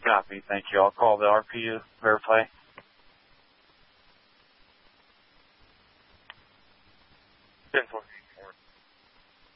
Copy. Thank you. I'll call the RPU, verify.